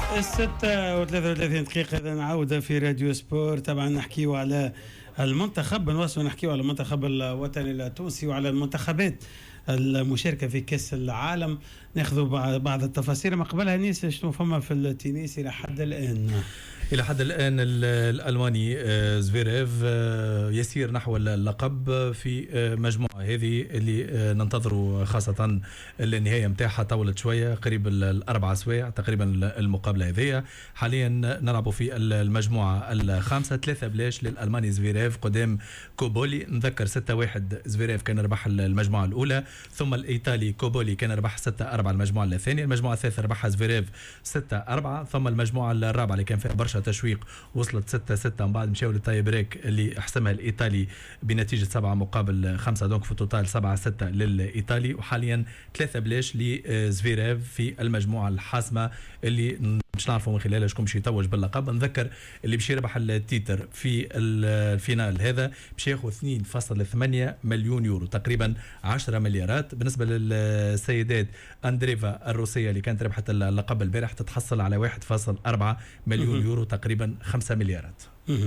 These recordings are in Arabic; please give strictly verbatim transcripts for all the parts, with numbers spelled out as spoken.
الستة وثلاثة وثلاثين دقيقة إذا عودة في راديو سبور. طبعا نحكيو على المنتخب، نواصل نحكيو على المنتخب الوطني التونسي وعلى المنتخبات المشاركة في كأس العالم. ناخذ بعض التفاصيل. ما قبلها نيس شنو فما في التنس إلى حد الآن؟ إلى حد الآن الألماني زفيريف يسير نحو اللقب في مجموعة هذه اللي ننتظروا، خاصة النهاية متاعها طولت شوية قريب الأربع سواع تقريبا. المقابلة هذه حاليا نلعبوا في المجموعة الخامسة، ثلاثة بلاش للألماني زفيريف قدام كوبولي. نذكر ستة واحد زفيريف كان ربح المجموعة الأولى، ثم الإيطالي كوبولي كان ربح ستة أربعة المجموعة الثانية. المجموعة الثالثة ربحها زفيريف ستة أربعة، ثم المجموعة الرابعة اللي كان فيها برشا تشويق وصلت ستة ستة، من بعد مشاو للتاي بريك اللي احسمها الإيطالي بنتيجة سبعة مقابل خمسة، دونك في توتال سبعة ستة للإيطالي. وحاليا ثلاثة بلاش لزفيريف في المجموعة الحاسمة اللي مش نعرفوا من خلالها شكون باش يتوج باللقب. نذكر اللي باش يربح التيتر في الفينال هذا باش ياخذ اثنين فاصلة ثمانية مليون يورو، تقريبا عشرة مليارات. بالنسبه للسيدات اندريفا الروسيه اللي كانت ربحت اللقب البارح تتحصل على واحد فاصلة أربعة مليون يورو، تقريبا خمسة مليارات.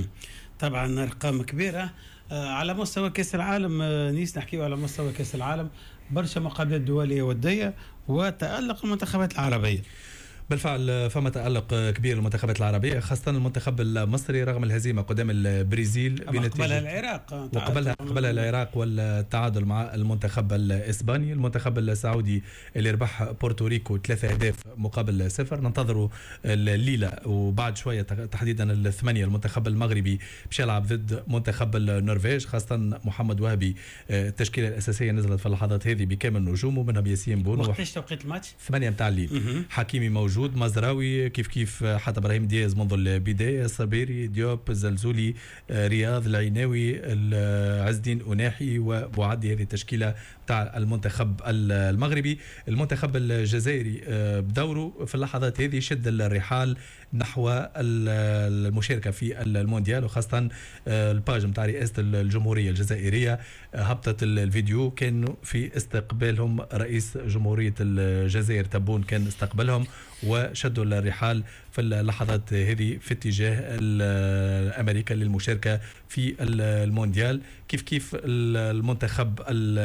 طبعا ارقام كبيره. على مستوى كاس العالم نيس نحكيو على مستوى كاس العالم، برشا مقابلات دوليه وديه وتألق المنتخبات العربيه. بالفعل فما تألق كبير المنتخبات العربية، خاصة المنتخب المصري رغم الهزيمة قدام البرازيل قبلها العراق وقبلها قبلها العراق والتعادل مع المنتخب الإسباني. المنتخب السعودي اللي ربح بورتوريكو ثلاثة أهداف مقابل صفر. ننتظروا الليلة وبعد شوية تحديدا الثمانية المنتخب المغربي باش يلعب ضد منتخب النرويج، خاصة محمد وهبي التشكيلة الأساسية نزلت في اللحظات هذه بكامل نجومه، منها بياسين بونو. وقتاش توقيت الماتش؟ ثمانية متاع الليل. حكيمي موجود، مزراوي كيف كيف، حتى ابراهيم دياز منذ البدايه، صبيري، ديوب، الزلزولي، رياض، العيناوي، عز الدين أناحي وبوعدي. هذه التشكيله تاع المنتخب المغربي. المنتخب الجزائري بدوره في اللحظات هذه شد الرحال نحو المشاركه في المونديال، وخاصه الباج نتاع رئاسه الجمهوريه الجزائريه هبطت الفيديو، كانوا في استقبالهم رئيس جمهوريه الجزائر تبون كان استقبلهم وشدوا الرحال في اللحظات هذه في اتجاه أمريكا للمشاركة في المونديال. كيف كيف المنتخب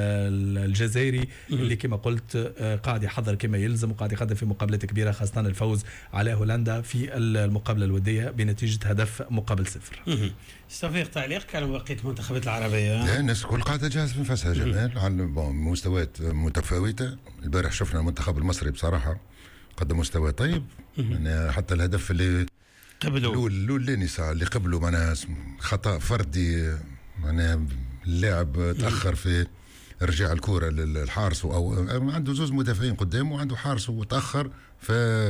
الجزائري اللي كما قلت قاعد يحضر كما يلزم وقاعد يقدم في مقابلات كبيرة، خاصة الفوز على هولندا في المقابلة الودية بنتيجة هدف مقابل صفر. استفيق تعليقك على بقية المنتخبات العربية؟ لا الناس كل قاعدة جاهز في نفسها جمال على مستويات متفاوتة. البارح شفنا المنتخب المصري بصراحة قدم مستوى طيب، يعني حتى الهدف اللي قبلوا الاولاني ساعه اللي قبلوا معنا خطا فردي، معناها اللاعب تاخر في رجع الكره للحارس، او عنده زوز مدافعين قدامه وعنده حارس وتاخر، ف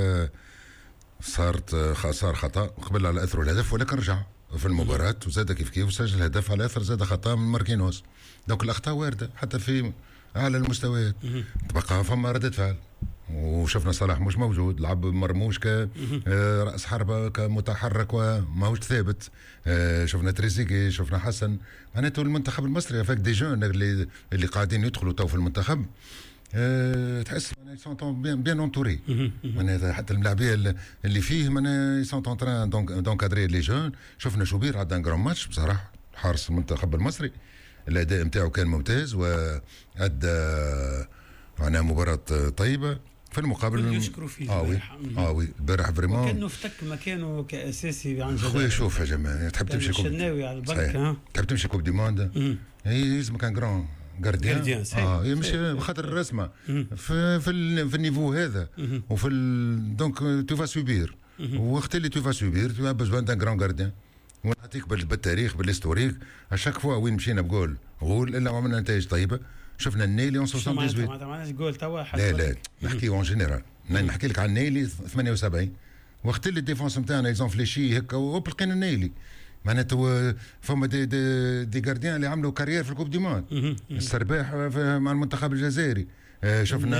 صارت صار خطا قبل على اثر الهدف، ولكن رجع في المباراه وزاد كيف كيف وسجل هدف على اثر زاد خطا من ماركينوس. دونك الاخطاء وارده حتى في اعلى المستويات، تبقى فما ردة فعل. وشفنا صلاح مش موجود، لعب مرموش كرأس حربة كمتحرك وماهوش ثابت. شفنا تريزيجي، شفنا حسن. معناته المنتخب المصري فاك دي جون اللي اللي قاعدين يدخلوا تو في المنتخب، تحس بيان بيان اونتوري. معناها حتى الملاعبيه اللي فيه معناها سون اون تران دونك دونكادري لي جون. شفنا شوبير عدى جرام ماتش بصراحه، حارس المنتخب المصري الاداء نتاعو كان ممتاز وادى معناها مباراه طيبه في المقابل. يشكروا فيه اه وي اه وي البارح فريمون كانه افتك مكانه كاساسي عن جد. خويا شوف يا جماعه، تحب تمشي كوب الشناوي على البنك، ها تحب تمشي كوب دي موند، هي لازم كان جران جارديان. اه مش بخاطر الرسمه في في, في النيفو هذا وفي دونك تو فا سوبير، وقت اللي تو فا سوبير تو بزوان دان جران جارديان. ونعطيك بالتاريخ بالهستوريك اشاك فوا وين مشينا بجول غول الا عملنا نتائج طيبه. شفنا النيلي اون سبعة وثمانين ما عملناش جول توا. لا لا نحكي اون جينيرال، نحكي لك عن النيلي ثمانية وسبعين، وقت اللي الديفونس نتاعنا يزون فليشي هكا وهوب لقينا النيلي. معناته فما دي دي, دي جارديان اللي عملوا كارير في الكوب دي موند. السرباح مع المنتخب الجزائري، شفنا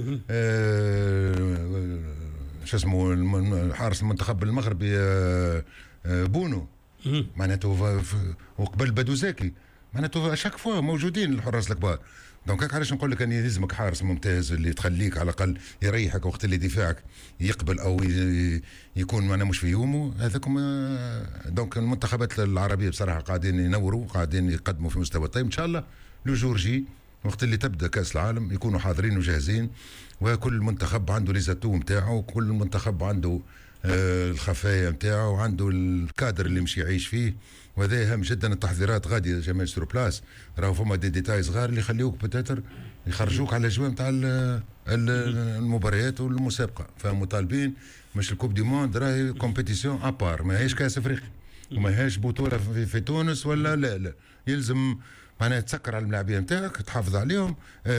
شو اسمه حارس المنتخب المغربي بونو، معناته وقبل بدوزاكي. معناته اشاك فوا موجودين الحراس الكبار. دونك هيك علاش نقول لك ان يلزمك حارس ممتاز اللي تخليك على الاقل يريحك وقت اللي دفاعك يقبل او يكون معنا مش في يومه هذاكم. دونك المنتخبات العربيه بصراحه قاعدين ينوروا قاعدين يقدموا في مستوى طيب. ان شاء الله لو جورجي وقت اللي تبدا كاس العالم يكونوا حاضرين وجاهزين، وكل منتخب عنده ليزاتو نتاعو وكل منتخب عنده آه الخفايا نتاعو وعنده الكادر اللي مش يعيش فيه، وهذا اهم جدا. التحضيرات غادي جمال سور بلاس راهو فما دي ديتاي صغار اللي يخليوك بتاتر يخرجوك على الاجواء نتاع المباريات والمسابقه. فمطالبين مش الكوب دي موند راهي كومبيتيسيون ابار، ما هيش كاس افريقيا وما هيش بطوله في, في تونس ولا لا لا يلزم معناها تسكر على الملاعبين نتاعك تحافظ عليهم،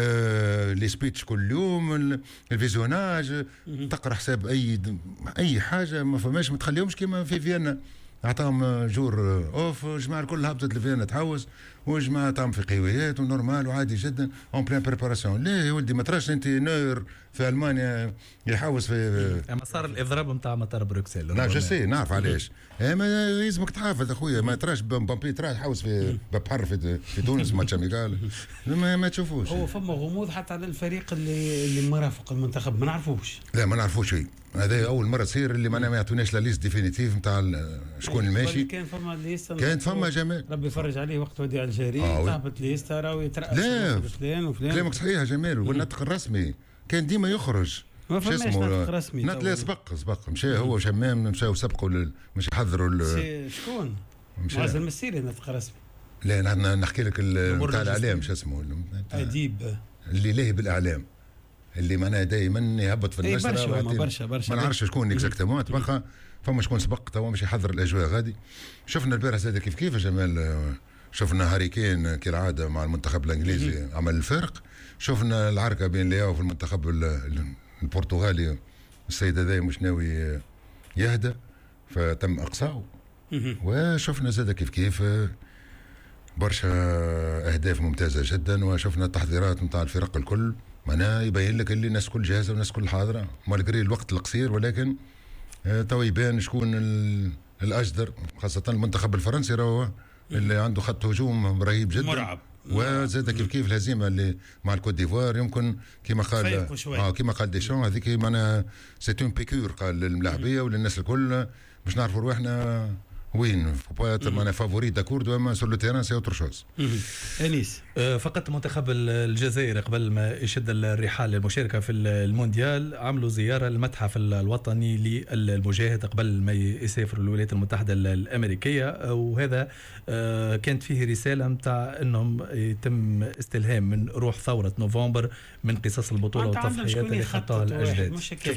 آه لي سبيتش كل يوم، الفيزيوناج، تقرا حساب اي اي حاجه ما فماش ما تخليهمش كيما في فيينا عطاهم جور اوف، جماعه الكل هبطت لفيينا تحوس وجماعه عطاهم في قويات ونورمال وعادي جدا اون بلان بريباراسيون. ليه يا ولدي ما تراش انت نوير في المانيا يحوس في اما صار الاضراب نتاع مطار بروكسل. لا جو سي نعرف علاش، ما يلزمك تحافظ اخويا، ما تراش بامبي تراه يحوس في بحر في, في تونس ماتش اميكال ما, ما تشوفوش. هو فما غموض حتى على الفريق اللي اللي مرافق المنتخب ما نعرفوش. لا ما نعرفوش شيء، هذا اول مره تصير اللي معناها ما يعطوناش لا ليست ديفينيتيف نتاع شكون الماشي. كان فما ليست كانت فما جمال ربي يفرج عليه وقت وديع الجزائري طابت ليست راهو يترأس فلان وفلان. كلامك صحيح جمال، والنطق الرسمي كان ديما يخرج ما فماش نطق رسمي. لا سبق سبق مشى هو وشمام مشاو سبقوا مش يحضروا شكون؟ معز المسيري نطق رسمي. لا نحكي لك نتاع الاعلام شو اسمه اديب اللي لاهي بالاعلام اللي معناها دائما يهبط في النشره برشا برشا برشا ما نعرفش شكون اكزاكتومون تبقى فما شكون سبق توا مش يحضر الاجواء غادي. شفنا البارح زاد كيف كيف جمال، شفنا هاري كين كالعاده مع المنتخب الانجليزي عمل الفرق، شفنا العركه بين لياو في المنتخب البرتغالي السيد هذا مش ناوي يهدى فتم اقصائه، وشفنا زاد كيف كيف برشا اهداف ممتازه جدا، وشفنا التحضيرات نتاع الفرق الكل معناها يبين لك اللي الناس كل جاهزه والناس كل حاضره مالغري الوقت القصير، ولكن تو يبان شكون الاجدر، خاصه المنتخب الفرنسي راهو اللي عنده خط هجوم رهيب جدا مرعب، وزاد كيف كيف الهزيمه اللي مع الكوت ديفوار يمكن كما قال اه كما قال ديشان هذيك معناها سي اون بيكور قال للملاعبيه وللناس الكل باش نعرفوا رواحنا وين معناها فافوري داكورد وما سور لو تيران سي اوتر شوز. انيس فقط منتخب الجزائر قبل ما يشد الرحال للمشاركه في المونديال عملوا زياره للمتحف الوطني للمجاهد قبل ما يسافروا الولايات المتحده الامريكيه، وهذا كانت فيه رساله نتاع انهم يتم استلهام من روح ثوره نوفمبر من قصص البطوله والتضحيات اللي خطاها الاجداد.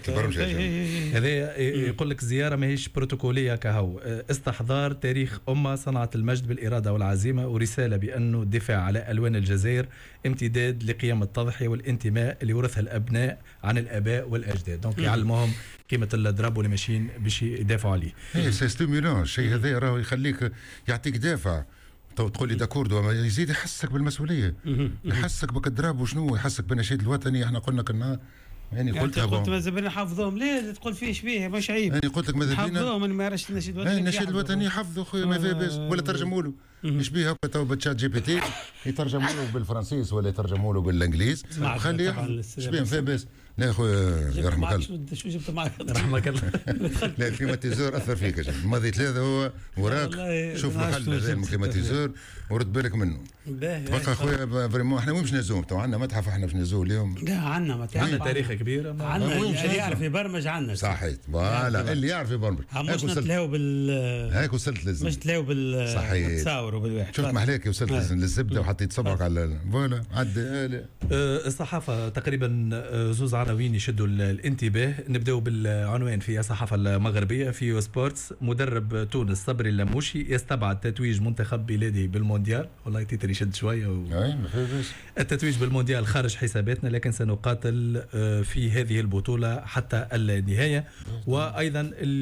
هذا يقول لك زياره ماهيش بروتوكوليه كهو، استحضار تاريخ أمة صنعت المجد بالإرادة والعزيمة، ورسالة بأنه الدفاع على ألوان الجزائر امتداد لقيم التضحية والانتماء اللي ورثها الأبناء عن الآباء والأجداد. دونك يعلمهم قيمة الضرب اللي ماشيين باش يدافعوا عليه. ايه سي ستيمولون الشيء هذا راه يخليك يعطيك دافع. تقول لي داكوردو يزيد يحسك بالمسؤولية، يحسك بك الضرب وشنو، يحسك بالنشيد الوطني. احنا قلنا كنا يعني قلت يعني قلت ماذا بينا حافظوهم، ليه تقول فيه شبيه مش عيب. يعني قلت لك ماذا بينا حافظوهم اللي ما يعرفش النشيد الوطني. النشيد الوطني حفظه خويا ما فيه باس، ولا ترجموا له يشبيه هكا تو بتشات جي بي تي يترجموا له بالفرنسيس ولا يترجموا له بالانجليز خليه شبيه ما فيه باس. لا يا خويا يرحمك الله. شو جبت معك؟ يرحمك الله. لا الكليماتيزور اثر فيك يا جماعه، الماضي ثلاثه هو وراك شوف الحل هذا الكليماتيزور ورد بالك منه. بقى خويا فريمون احنا وين باش نزوم؟ تو عندنا متحف احنا باش نزوم اليوم. لا عندنا متحف، عندنا تاريخ كبير، عندنا اللي يعرف يبرمج عندنا. صحيت فوالا اللي يعرف يبرمج. مش نتلاو بال هيك وصلت للزبده، مش تلاو بالتصاور وبالواحد. شفت محلاكي وصلت للزبده وحطيت صبعك على فوالا عدى. الصحافه تقريبا زوز عناوين يشدوا الانتباه. نبداو بالعنوان في الصحافه المغربيه في يو سبورتس: مدرب تونس صبري اللموشي يستبعد تتويج منتخب بلاده بالمونديال. والله تيتر يشد شويه و... التتويج بالمونديال خارج حساباتنا، لكن سنقاتل في هذه البطوله حتى النهايه. وايضا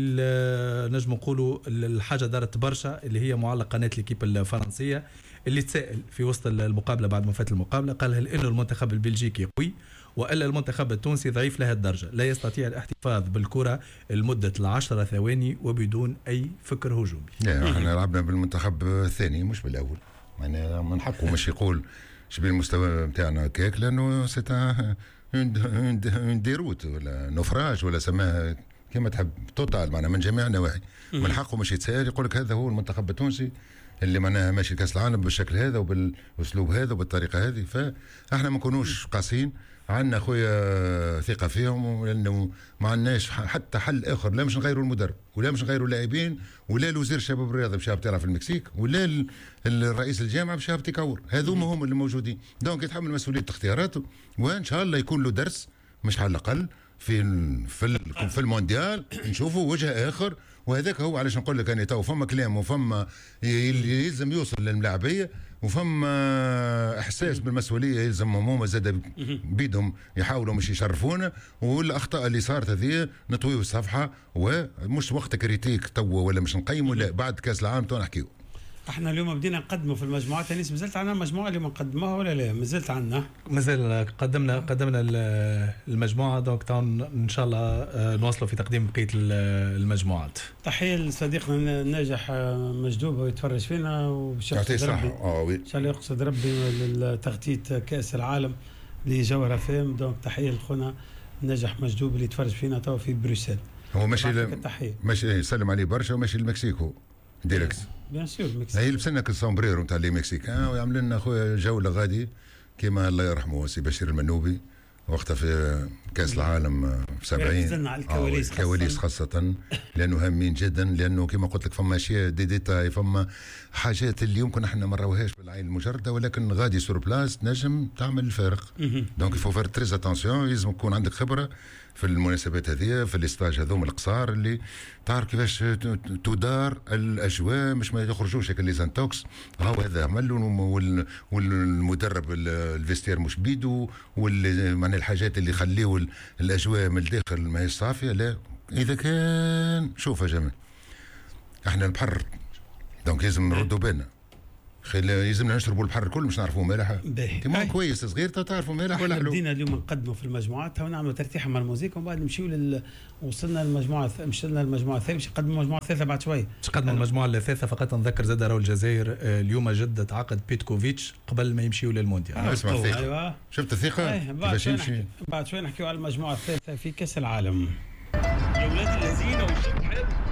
نجم نقولوا الحاجه دارت برشا اللي هي معلق قناه ليكيب الفرنسيه اللي تسائل في وسط المقابله بعد ما فات المقابله، قال هل انه المنتخب البلجيكي قوي والا المنتخب التونسي ضعيف لهذه الدرجه، لا يستطيع الاحتفاظ بالكره لمده العشرة ثواني وبدون اي فكر هجومي. لا احنا لعبنا بالمنتخب الثاني مش بالاول، يعني من حقه مش يقول شبيه المستوى نتاعنا هكاك، لانه سي اون ديروت ولا نفراج ولا سماها كما تحب، توتال معناها من جميع النواحي. من حقه مش يتسال يقول لك هذا هو المنتخب التونسي اللي معناها ماشي كاس العالم بالشكل هذا وبالاسلوب هذا وبالطريقه هذه. فاحنا ما نكونوش قاسيين، عندنا خويا ثقه فيهم، لانه ما عندناش حتى حل اخر، لا مش نغيروا المدرب ولا مش نغيروا اللاعبين ولا الوزير الشباب والرياضه باش تلعب في المكسيك ولا الرئيس الجامعه باش تكور، هذوما هم اللي موجودين. دونك يتحمل مسؤوليه اختياراته، وان شاء الله يكون له درس مش على الاقل في في في المونديال نشوفوا وجه اخر. وهذاك هو علاش نقول لك اني تو فما كلام وفما يلزم يوصل للملاعبيه وفما احساس بالمسؤوليه يلزم هما زاد بيدهم يحاولوا مش يشرفونا، والاخطاء اللي صارت هذه نطويو الصفحه ومش وقت كريتيك تو ولا مش نقيموا، لا بعد كاس العالم تو نحكيو. احنا اليوم بدينا نقدموا في المجموعات، انيس مازلت عندنا مجموعه اللي ما نقدموها ولا لا؟ مازلت عندنا، مازال قدمنا قدمنا المجموعه، دونك ان شاء الله نواصلوا في تقديم بقيه المجموعات. تحيه لصديقنا الناجح مجدوب ويتفرج فينا ويعطيه الصحه. اه وي ان شاء الله يقصد ربي لتغطيه كاس العالم لجوهره فيم. دونك تحيه لخونا الناجح مجدوب اللي يتفرج فينا تو في بروسيل. هو ماشي ماشي يسلم عليه برشا وماشي المكسيك هو ديريكت. بيان سور المكسيك. هي لبس لنا السومبريرو نتاع لي مكسيكان ويعمل لنا خويا جوله غادي كيما الله يرحمه سي بشير المنوبي وقتها في كاس العالم في سبعين. نزلنا على الكواليس، الكواليس خاصة لأنه هامين جدا، لأنه كما قلت لك فما أشياء دي ديتاي، فما حاجات اللي يمكن احنا ما نراوهاش بالعين المجردة، ولكن غادي سور بلاس نجم تعمل الفارق. دونك يفو فير تريز اتونسيون، لازم يكون عندك خبرة في المناسبات هذه، في الاستاج هذوما القصار اللي تعرف كيفاش تدار الاجواء، مش ما يخرجوش هيك لي زانتوكس هاو هذا عمل والمدرب الفيستير مش بيدو واللي الحاجات اللي يخليوا الاجواء من الداخل ما هي صافيه. لا اذا كان شوف يا جماعه احنا البحر دونك لازم نردوا بالنا، لازمنا نشربوا البحر الكل مش نعرفوا مالح كمان كويس صغير تعرفوا مالح ولا حلو. بدينا اليوم نقدموا في المجموعات ونعملوا ترتيحه مع الموسيقى ومن بعد نمشيو لل وصلنا للمجموعه مشينا للمجموعه الثانيه باش نقدموا المجموعه الثالثه بعد شويه. باش نقدموا المجموعه الثالثه. فقط نذكر زاد راهو الجزائر اليوم جد تعاقد بيتكوفيتش قبل ما يمشيوا للمونديال. آه اسمع الثقه. أيوة. شفت الثقه كيفاش يمشي. بعد شويه نحكيوا على المجموعه الثالثه في كاس العالم. يا ولاد الذين والشوط حلو.